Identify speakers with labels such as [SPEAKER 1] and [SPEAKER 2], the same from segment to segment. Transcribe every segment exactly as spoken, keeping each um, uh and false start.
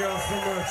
[SPEAKER 1] all so much.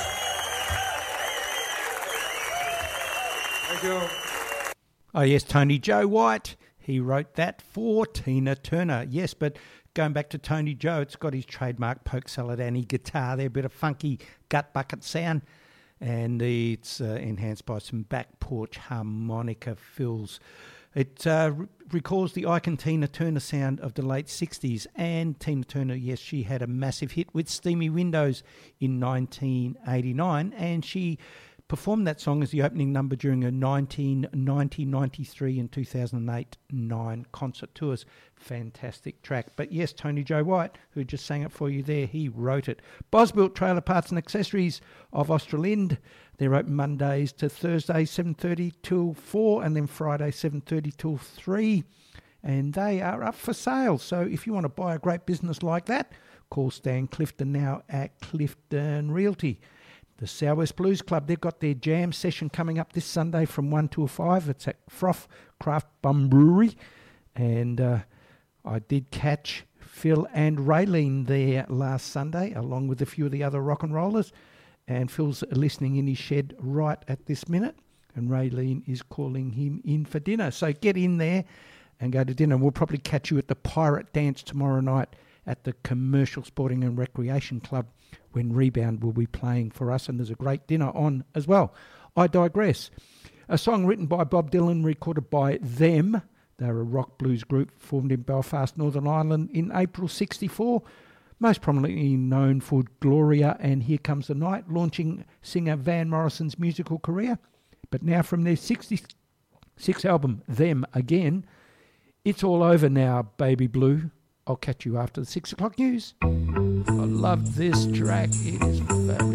[SPEAKER 1] Thank you.
[SPEAKER 2] Oh, yes, Tony Joe White. He wrote that for Tina Turner. Yes, but going back to Tony Joe, it's got his trademark Polk Salad Annie guitar there, a bit of funky gut bucket sound, and it's uh, enhanced by some back porch harmonica fills. It uh, re- recalls the Ike Tina Turner sound of the late sixties, and Tina Turner, yes, she had a massive hit with Steamy Windows in nineteen eighty-nine, and she performed that song as the opening number during her nineteen ninety, ninety-three and two thousand eight nine concert tours. Fantastic track. But yes, Tony Joe White, who just sang it for you there, he wrote it. Bosbuilt Trailer Parts and Accessories of Australind. They're open Mondays to Thursdays, seven thirty till four, and then Friday, seven thirty till three. And they are up for sale. So if you want to buy a great business like that, call Stan Clifton now at Clifton Realty. The Southwest Blues Club, they've got their jam session coming up this Sunday from one till five. It's at Froth Craft Bum Brewery. And uh, I did catch Phil and Raylene there last Sunday, along with a few of the other rock and rollers. And Phil's listening in his shed right at this minute. And Raylene is calling him in for dinner. So get in there and go to dinner. We'll probably catch you at the Pirate Dance tomorrow night at the Commercial Sporting and Recreation Club, when Rebound will be playing for us, and there's a great dinner on as well. I digress. A song written by Bob Dylan, recorded by Them. They're a rock blues group formed in Belfast, Northern Ireland in April sixty-four. Most prominently known for Gloria and Here Comes the Night, launching singer Van Morrison's musical career. But now from their sixty-sixth album, Them Again, it's all over now, baby blue. I'll catch you after the six o'clock news. I love this track. It is fabulous.